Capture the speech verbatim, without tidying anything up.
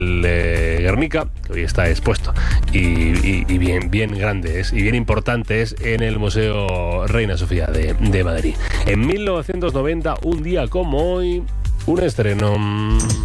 eh, Guernica, que hoy está expuesto y, y, y bien, bien grande es, y bien importante es en el Museo Reina Sofía de, de Madrid. En mil novecientos noventa, un día como hoy, un estreno.